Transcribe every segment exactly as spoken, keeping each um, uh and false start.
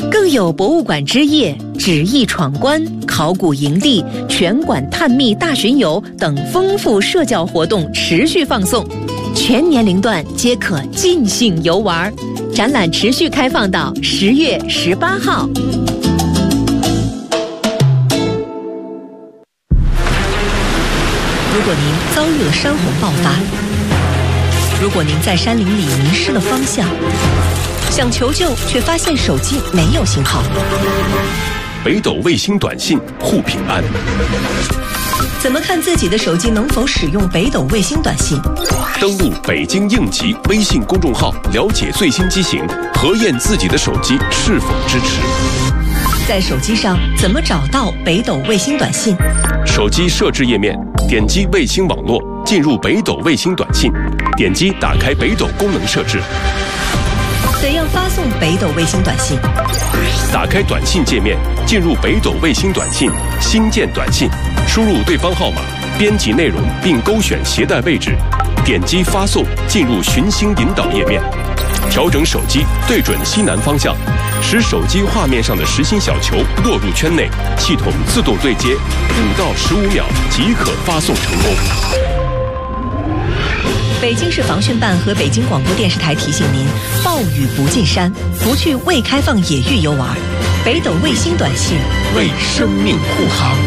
更有博物馆之夜、纸艺闯关、考古营地、全馆探秘大巡游等丰富社交活动持续放送，全年龄段皆可尽兴游玩。展览持续开放到十月十八号。如果您遭遇了山洪爆发，如果您在山林里迷失了方向，想求救却发现手机没有信号， 北斗卫星短信护平安。 怎么看自己的手机能否使用北斗卫星短信？ 登录北京应急微信公众号，了解最新机型，核验自己的手机是否支持。 在手机上怎么找到北斗卫星短信？ 手机设置页面，点击卫星网络，进入北斗卫星短信，点击打开北斗功能设置。 怎样发送北斗卫星短信？ 打开短信界面，进入北斗卫星短信，新建短信，输入对方号码，编辑内容并勾选携带位置，点击发送，进入寻星引导页面，调整手机对准西南方向，使手机画面上的实心小球落入圈内，系统自动对接，五到十五秒即可发送成功。 北京市防汛办和北京广播电视台提醒您：暴雨不进山，不去未开放野域游玩。北斗卫星短信为生命护航。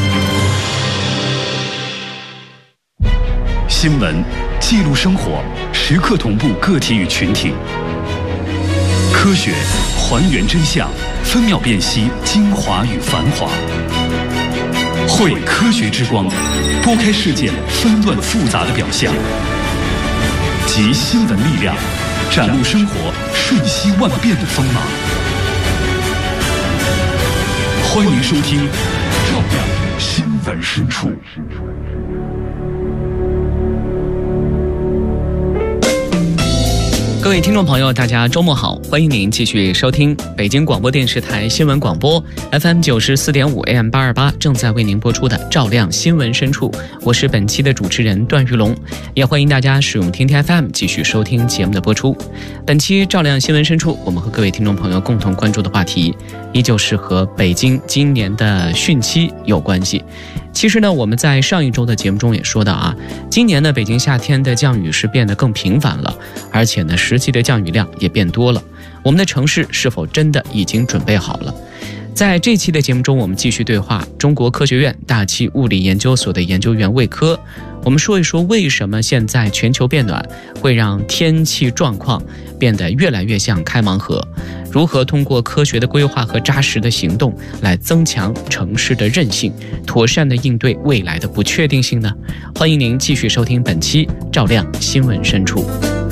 新闻记录生活，时刻同步个体与群体。科学还原真相，分秒辨析精华与繁华。汇科学之光，拨开事件纷乱复杂的表象。集新闻力量，展露生活瞬息万变的锋芒。欢迎收听《照亮新闻深处》。 各位听众朋友，大家周末好，欢迎您继续收听北京广播电视台新闻广播 F M 九十四点五 A M 八二八正在为您播出的《照亮新闻深处》，我是本期的主持人段玉龙，也欢迎大家使用听听 F M 继续收听节目的播出。本期《照亮新闻深处》，我们和各位听众朋友共同关注的话题，依旧是和北京今年的汛期有关系。其实呢，我们在上一周的节目中也说到啊，今年呢，北京夏天的降雨是变得更频繁了，而且呢，实际的降雨量也变多了。我们的城市是否真的已经准备好了？在这期的节目中，我们继续对话中国科学院大气物理研究所的研究员魏科。我们说一说为什么现在全球变暖会让天气状况变得越来越像开盲盒，如何通过科学的规划和扎实的行动来增强城市的韧性，妥善地应对未来的不确定性呢？欢迎您继续收听本期《照亮新闻深处》。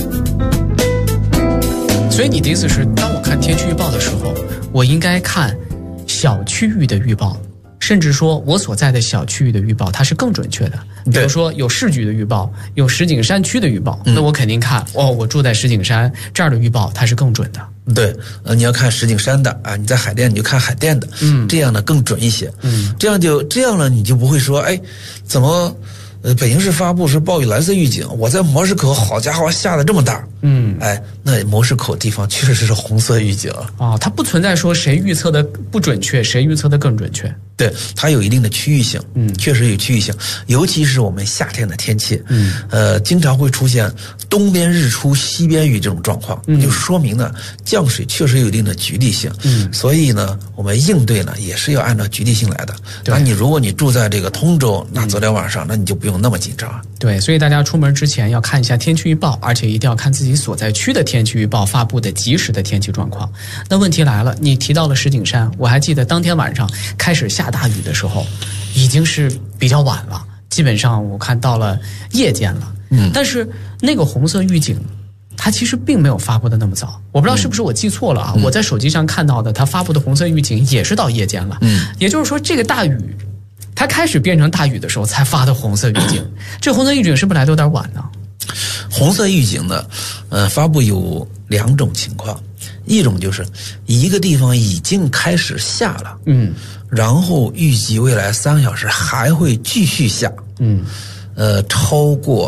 所以你的意思是，当我看天气预报的时候，我应该看小区域的预报，甚至说我所在的小区域的预报它是更准确的。比如说有市局的预报，有石景山区的预报，那我肯定看哦，我住在石景山这儿的预报它是更准的。 对，呃，你要看石景山的啊，你在海淀你就看海淀的，嗯，这样呢更准一些，嗯，这样就这样了，你就不会说，哎，怎么？呃，北京市发布是暴雨蓝色预警，我在模式口，好家伙，下得这么大，嗯，哎，那模式口地方确实是红色预警啊、 哦，它不存在说谁预测的不准确，谁预测的更准确， 对，它有一定的区域性，嗯，确实有区域性，尤其是我们夏天的天气，嗯，呃，经常会出现东边日出西边雨这种状况，嗯，就说明呢降水确实有一定的局地性，嗯，所以呢，我们应对呢也是要按照局地性来的。那你如果你住在这个通州，那昨天晚上，那你就不用那么紧张。 对，所以大家出门之前要看一下天气预报，而且一定要看自己所在区的天气预报发布的及时的天气状况。那问题来了，你提到了石景山，我还记得当天晚上开始下大雨的时候，已经是比较晚了，基本上我看到了夜间了。嗯，但是那个红色预警，它其实并没有发布的那么早，我不知道是不是我记错了啊？嗯、我在手机上看到的，它发布的红色预警也是到夜间了。嗯，也就是说，这个大雨。它开始变成大雨的时候才发的红色预警，这红色预警是不是来的有点晚呢？ 红色预警呢，呃，发布有两种情况，一种就是一个地方已经开始下了，嗯，然后预计未来三个小时还会继续下，嗯，呃，超过